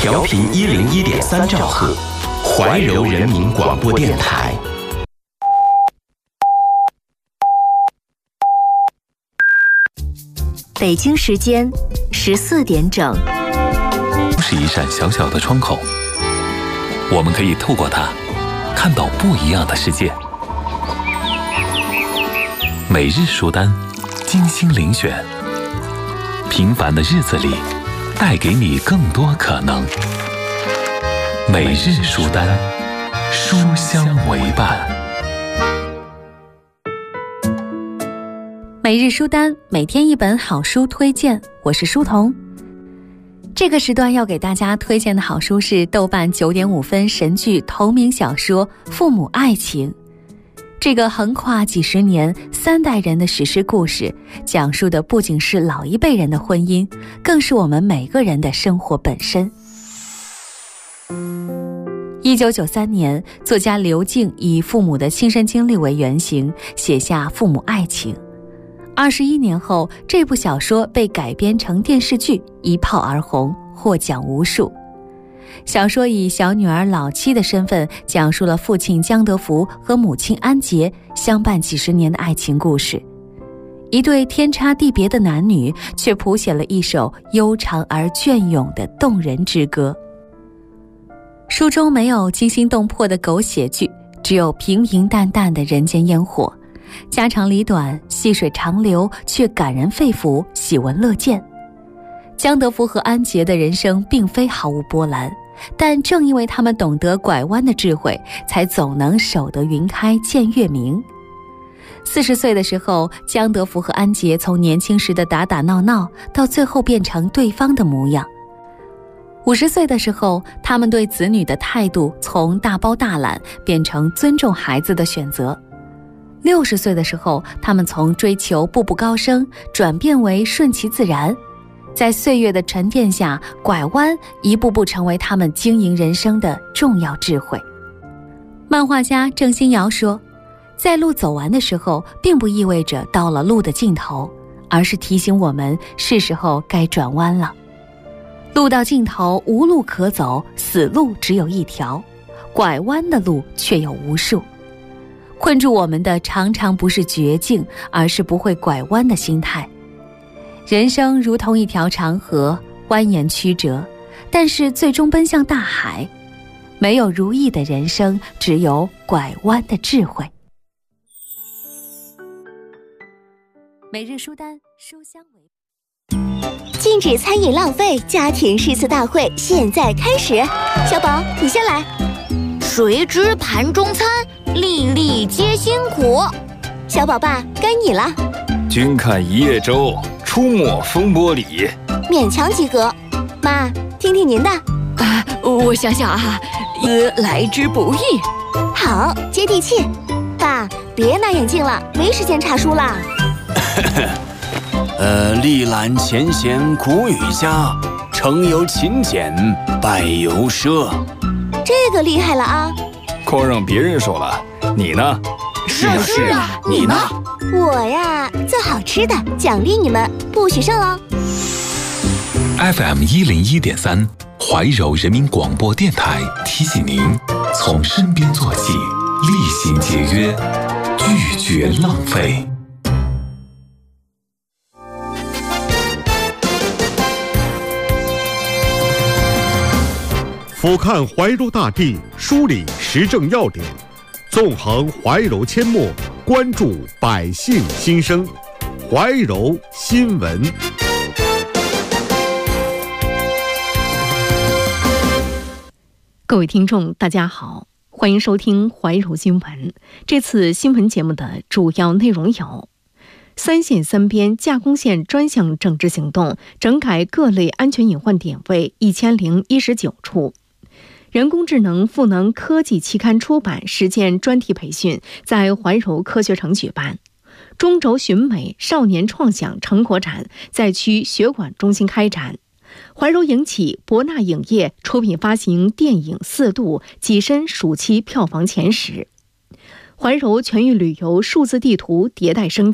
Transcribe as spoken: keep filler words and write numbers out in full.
调频一零一点三兆赫，怀柔人民广播电台。 北京时间十四点整。 是一扇小小的窗口，我们可以透过它看到不一样的世界。每日书单，精心遴选，平凡的日子里带给你更多可能。每日书单，书香为伴。 每日书单，每天一本好书推荐，我是书童。这个时段要给大家推荐的好书是豆瓣九点五分神剧同名小说《父母爱情》。这个横跨几十年、三代人的史诗故事，讲述的不仅是老一辈人的婚姻，更是我们每个人的生活本身。一九九三年，作家刘敬以父母的亲身经历为原型，写下《父母爱情》。二十一年后，这部小说被改编成电视剧，一炮而红，获奖无数。小说以小女儿老七的身份，讲述了父亲江德福和母亲安杰相伴几十年的爱情故事。一对天差地别的男女，却谱写了一首悠长而隽永的动人之歌。书中没有惊心动魄的狗血剧，只有平平淡淡的人间烟火，家长里短，细水长流，却感人肺腑，喜闻乐见。江德福和安杰的人生并非毫无波澜，但正因为他们懂得拐弯的智慧，才总能守得云开见月明。四十岁的时候，江德福和安杰从年轻时的打打闹闹，到最后变成对方的模样。五十岁的时候，他们对子女的态度从大包大揽变成尊重孩子的选择。六十岁的时候，他们从追求步步高升转变为顺其自然，在岁月的沉淀下，拐弯一步步成为他们经营人生的重要智慧。漫画家郑欣瑶说，在路走完的时候，并不意味着到了路的尽头，而是提醒我们是时候该转弯了。路到尽头无路可走，死路只有一条，拐弯的路却有无数。困住我们的常常不是绝境，而是不会拐弯的心态。人生如同一条长河，蜿蜒曲折，但是最终奔向大海。没有如意的人生，只有拐弯的智慧。每日书单，书香为禁止餐饮浪费家庭诗词大会现在开始。小宝，你先来。 谁知盘中餐，粒粒皆辛苦。 小宝爸，该你了。 君看一叶舟，出没风波里。 勉强及格。妈，听听您的。 啊，我想想啊，呃，来之不易。 好，接地气。爸，别拿眼镜了，没时间查书啦。 呃，历览前贤古语家，成由勤俭，败由奢。 这个厉害了啊！ 光让别人说了，你呢？ 是啊是啊，你呢？ 我呀，做好吃的，奖励你们，不许剩哦。 F M 一零一点三，怀柔人民广播电台提醒您：从身边做起，厉行节约，拒绝浪费。 俯瞰怀柔大地，梳理时政要点，纵横怀柔阡陌，关注百姓心声。怀柔新闻。 各位听众大家好，欢迎收听怀柔新闻。这次新闻节目的主要内容有：三线三边架空线专项整治行动，整改各类安全隐患点位一千零一十九处。人工智能赋能科技期刊出版实践专题培训在怀柔科学城举办。中轴寻美少年创想成果展在区学馆中心开展。怀柔影企博纳影业出品发行电影《四度》跻身暑期票房前十。怀柔全域旅游数字地图迭代升级。